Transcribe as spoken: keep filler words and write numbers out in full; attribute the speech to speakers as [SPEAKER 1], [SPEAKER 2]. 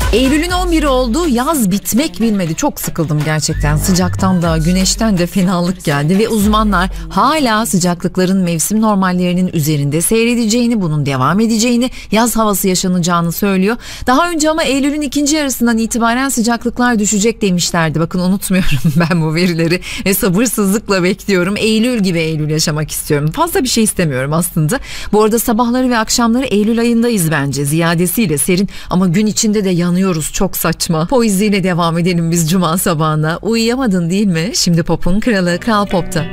[SPEAKER 1] Eylül'ün on biri oldu, yaz bitmek bilmedi. Çok sıkıldım gerçekten. Sıcaktan da güneşten de fenalık geldi ve uzmanlar hala sıcaklıkların mevsim normallerinin üzerinde seyredeceğini, bunun devam edeceğini, yaz havası yaşanacağını söylüyor. Daha önce ama Eylül'ün ikinci yarısından itibaren sıcaklıklar düşecek demişlerdi. Bakın unutmuyorum ben bu verileri ve sabırsızlıkla bekliyorum. Eylül gibi Eylül yaşamak istiyorum. Fazla bir şey istemiyorum aslında. Bu arada sabahları ve akşamları Eylül ayındayız bence. Ziyadesiyle serin ama gün içinde de yanıyor. Çok saçma. Poeziyle devam edelim biz cuma sabahına. Uyuyamadın değil mi? Şimdi pop'un kralı Kral Pop'ta.